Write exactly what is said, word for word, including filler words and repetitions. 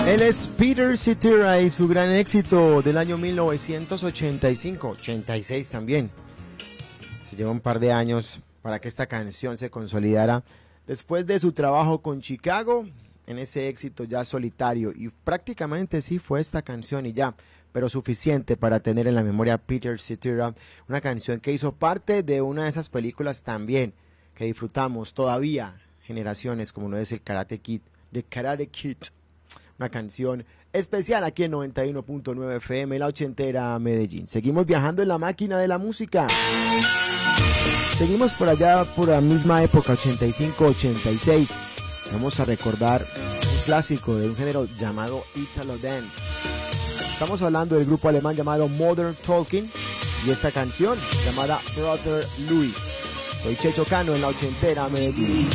Él es Peter Cetera y su gran éxito del año mil novecientos ochenta y cinco, ochenta y seis también. Se lleva un par de años para que esta canción se consolidara después de su trabajo con Chicago, en ese éxito ya solitario, y prácticamente sí fue esta canción y ya, pero suficiente para tener en la memoria a Peter Cetera, una canción que hizo parte de una de esas películas también que disfrutamos todavía generaciones, como no es el Karate Kid, de Karate Kid. Una canción especial aquí en noventa y uno punto nueve F M, la ochentera Medellín. Seguimos viajando en la máquina de la música. Seguimos por allá, por la misma época, ochenta y cinco, ochenta y seis. Vamos a recordar un clásico de un género llamado Italo Dance. Estamos hablando del grupo alemán llamado Modern Talking y esta canción llamada Brother Louie. Soy Checho Cano en la ochentera Medellín.